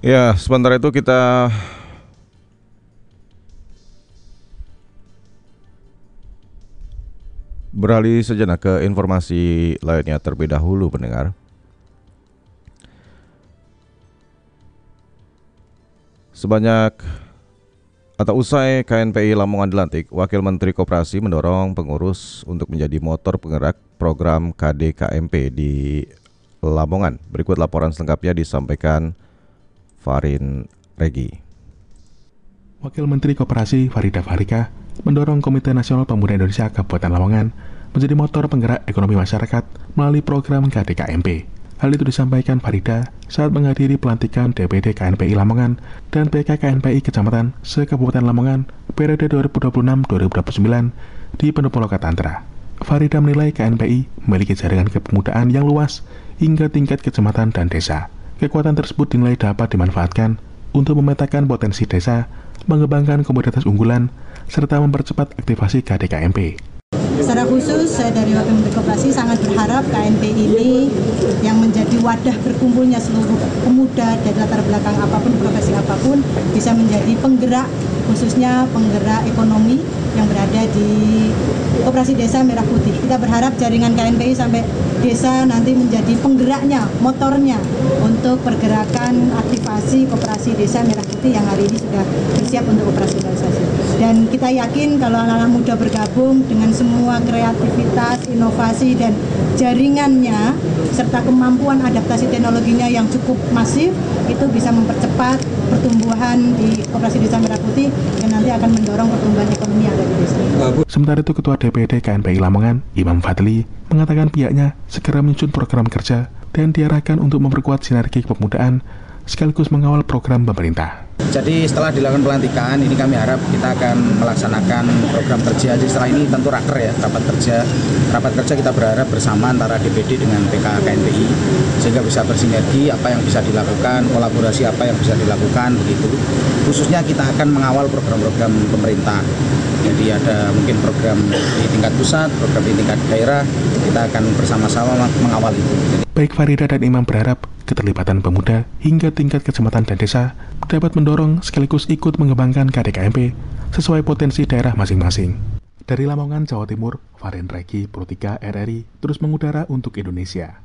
Ya, sementara itu kita beralih sejenak ke informasi lainnya terlebih dahulu, pendengar. Usai KNPI Lamongan dilantik, Wakil Menteri Koperasi mendorong pengurus untuk menjadi motor penggerak program KDKMP di Lamongan. Berikut laporan selengkapnya disampaikan Farin Regi. Wakil Menteri Koperasi Farida Farika mendorong Komite Nasional Pemuda Indonesia Kabupaten Lamongan menjadi motor penggerak ekonomi masyarakat melalui program KDKMP. Hal itu disampaikan Farida saat menghadiri pelantikan DPD KNPI Lamongan dan PK KNPI Kecamatan se-Kabupaten Lamongan periode 2026-2029 di Pendopo Loka Tantra. Farida menilai KNPI memiliki jaringan kepemudaan yang luas hingga tingkat kecamatan dan desa. Kekuatan tersebut dinilai dapat dimanfaatkan untuk memetakan potensi desa, mengembangkan komoditas unggulan, serta mempercepat aktivasi KDKMP. Secara khusus, saya dari Wakil Menteri Koperasi sangat berharap KNPI ini yang menjadi wadah berkumpulnya seluruh pemuda dari latar belakang apapun, profesi apapun, bisa menjadi penggerak, khususnya penggerak ekonomi yang berada di Koperasi Desa Merah Putih. Kita berharap jaringan KNPI sampai desa nanti menjadi penggeraknya, motornya untuk pergerakan aktivasi Koperasi Desa Merah Putih yang hari ini sudah bersiap untuk operasionalisasi. Dan kita yakin kalau anak-anak muda bergabung dengan semua kreativitas, inovasi, dan jaringannya, serta kemampuan adaptasi teknologinya yang cukup masif, itu bisa mempercepat pertumbuhan di Koperasi Desa Merah Putih dan nanti akan mendorong pertumbuhan ekonomi yang ada di desa. Sementara itu, Ketua DPD KNPI Lamongan, Imam Fadli, mengatakan pihaknya segera menyusun program kerja dan diarahkan untuk memperkuat sinergi kepemudaan sekaligus mengawal program pemerintah. Jadi setelah dilakukan pelantikan, ini kami harap kita akan melaksanakan program kerja. Jadi setelah ini tentu raker ya, rapat kerja kita berharap bersama antara DPD dengan PK KNPI sehingga bisa bersinergi apa yang bisa dilakukan, kolaborasi apa yang bisa dilakukan begitu. Khususnya kita akan mengawal program-program pemerintah. Jadi ada mungkin program di tingkat pusat, program di tingkat daerah, kita akan bersama-sama mengawal itu. Baik Farida dan Imam berharap keterlibatan pemuda hingga tingkat kecamatan dan desa dapat mendorong sekaligus ikut mengembangkan KDKMP sesuai potensi daerah masing-masing. Dari Lamongan, Jawa Timur, Farin Regi, Pro 3 RRI, terus mengudara untuk Indonesia.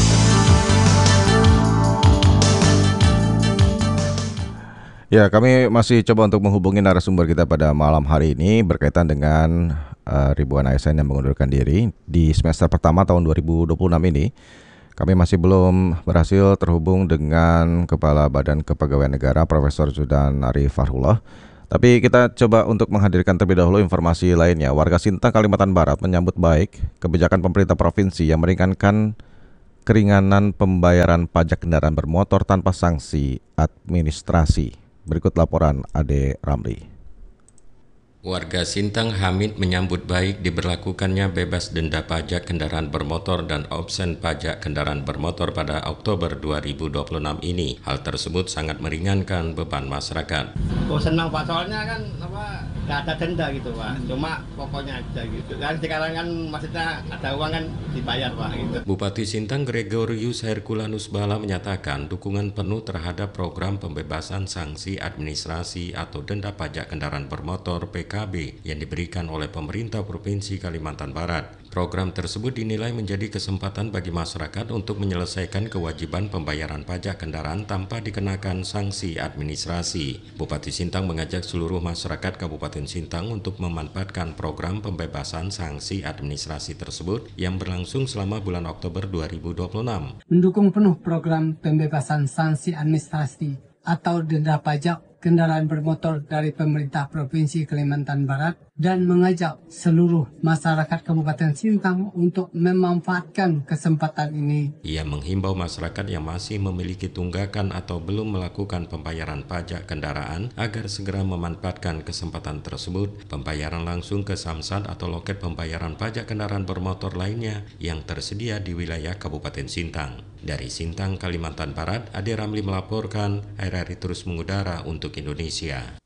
Ya, kami masih coba untuk menghubungi narasumber kita pada malam hari ini berkaitan dengan ribuan ASN yang mengundurkan diri di semester pertama tahun 2026 ini. Kami masih belum berhasil terhubung dengan Kepala Badan Kepegawaian Negara Profesor Zudan Arif Fahrullah. Tapi kita coba untuk menghadirkan terlebih dahulu informasi lainnya. Warga Sintang, Kalimantan Barat menyambut baik kebijakan pemerintah provinsi yang meringankan keringanan pembayaran pajak kendaraan bermotor tanpa sanksi administrasi. Berikut laporan Ade Ramli. Warga Sintang Hamid menyambut baik diberlakukannya bebas denda pajak kendaraan bermotor dan opsen pajak kendaraan bermotor pada Oktober 2026 ini. Hal tersebut sangat meringankan beban masyarakat. Oh senang Pak, soalnya kan nggak ada denda gitu Pak, cuma pokoknya aja gitu. Kan sekarang kan maksudnya ada uang kan dibayar Pak gitu. Bupati Sintang Gregorius Herculanus Bala menyatakan dukungan penuh terhadap program pembebasan sanksi administrasi atau denda pajak kendaraan bermotor PKB yang diberikan oleh pemerintah Provinsi Kalimantan Barat. Program tersebut dinilai menjadi kesempatan bagi masyarakat untuk menyelesaikan kewajiban pembayaran pajak kendaraan tanpa dikenakan sanksi administrasi. Bupati Sintang mengajak seluruh masyarakat Kabupaten Sintang untuk memanfaatkan program pembebasan sanksi administrasi tersebut yang berlangsung selama bulan Oktober 2026. Mendukung penuh program pembebasan sanksi administrasi atau denda pajak kendaraan bermotor dari pemerintah Provinsi Kalimantan Barat dan mengajak seluruh masyarakat Kabupaten Sintang untuk memanfaatkan kesempatan ini. Ia menghimbau masyarakat yang masih memiliki tunggakan atau belum melakukan pembayaran pajak kendaraan agar segera memanfaatkan kesempatan tersebut. Pembayaran langsung ke Samsat atau loket pembayaran pajak kendaraan bermotor lainnya yang tersedia di wilayah Kabupaten Sintang. Dari Sintang, Kalimantan Barat, Ade Ramli melaporkan, RRI terus mengudara untuk Indonesia.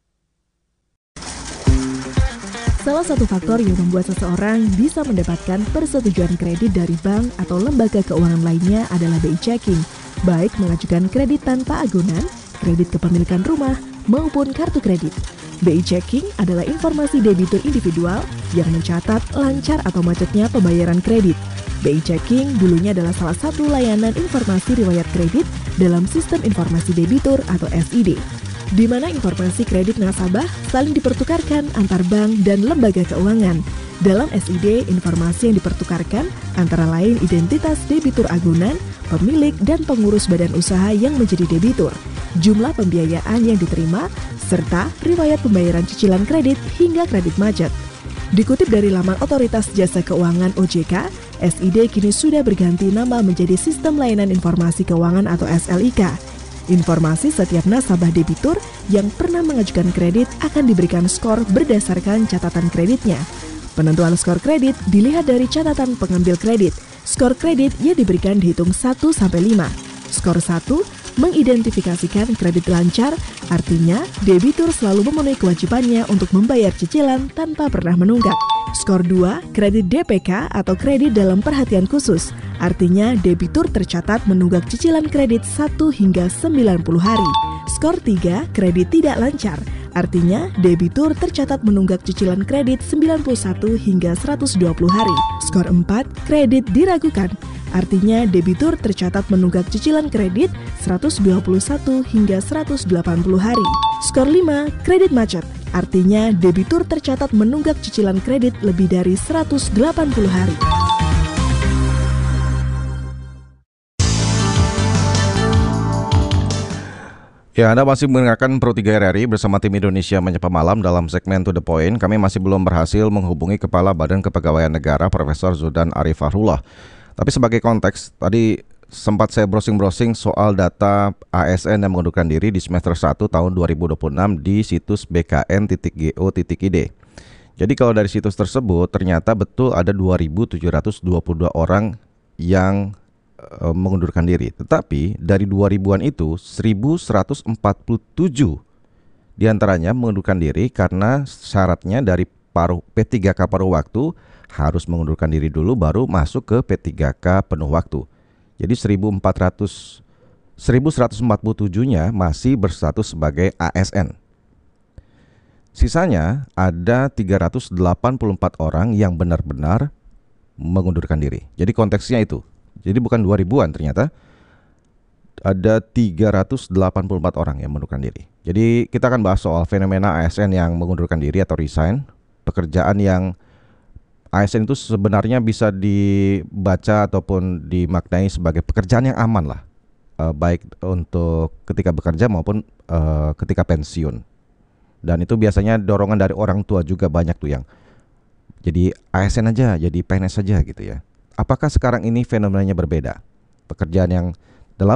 Salah satu faktor yang membuat seseorang bisa mendapatkan persetujuan kredit dari bank atau lembaga keuangan lainnya adalah BI Checking, baik mengajukan kredit tanpa agunan kredit kepemilikan rumah maupun kartu kredit. BI Checking adalah informasi debitur individual yang mencatat lancar atau macetnya pembayaran kredit. BI Checking dulunya adalah salah satu layanan informasi riwayat kredit dalam sistem informasi debitur atau SID, di mana informasi kredit nasabah saling dipertukarkan antar bank dan lembaga keuangan. Dalam SID, informasi yang dipertukarkan antara lain identitas debitur agunan, pemilik dan pengurus badan usaha yang menjadi debitur, jumlah pembiayaan yang diterima, serta riwayat pembayaran cicilan kredit hingga kredit macet. Dikutip dari laman Otoritas Jasa Keuangan OJK, SID kini sudah berganti nama menjadi Sistem Layanan Informasi Keuangan atau SLIK. Informasi setiap nasabah debitur yang pernah mengajukan kredit akan diberikan skor berdasarkan catatan kreditnya. Penentuan skor kredit dilihat dari catatan pengambil kredit. Skor kredit yang diberikan dihitung 1-5. Skor 1 mengidentifikasikan kredit lancar, artinya debitur selalu memenuhi kewajibannya untuk membayar cicilan tanpa pernah menunggak. Skor 2, kredit DPK atau kredit dalam perhatian khusus, artinya debitur tercatat menunggak cicilan kredit 1 hingga 90 hari. Skor 3, kredit tidak lancar, artinya debitur tercatat menunggak cicilan kredit 91 hingga 120 hari. Skor 4, kredit diragukan, artinya debitur tercatat menunggak cicilan kredit 121 hingga 180 hari. Skor 5, kredit macet, artinya debitur tercatat menunggak cicilan kredit lebih dari 180 hari. Ya, Anda masih mendengarkan Pro 3 RRI bersama tim Indonesia Menyapa Malam dalam segmen To The Point. Kami masih belum berhasil menghubungi Kepala Badan Kepegawaian Negara Profesor Zudan Arif Fahrullah. Tapi sebagai konteks, tadi sempat saya browsing-browsing soal data ASN yang mengundurkan diri di semester 1 tahun 2026 di situs bkn.go.id. Jadi kalau dari situs tersebut ternyata betul ada 2.722 orang yang mengundurkan diri. Tetapi dari 2000-an itu 1.147 diantaranya mengundurkan diri karena syaratnya dari P3K paruh waktu harus mengundurkan diri dulu baru masuk ke P3K penuh waktu. Jadi 1.147-nya masih berstatus sebagai ASN. Sisanya ada 384 orang yang benar-benar mengundurkan diri. Jadi konteksnya itu. Jadi bukan 2000-an ternyata. Ada 384 orang yang mengundurkan diri. Jadi kita akan bahas soal fenomena ASN yang mengundurkan diri atau resign. Pekerjaan yang ASN itu sebenarnya bisa dibaca ataupun dimaknai sebagai pekerjaan yang aman lah. Baik untuk ketika bekerja maupun ketika pensiun. Dan itu biasanya dorongan dari orang tua juga banyak tuh yang jadi ASN aja, jadi PNS saja gitu ya. Apakah sekarang ini fenomenanya berbeda? Pekerjaan yang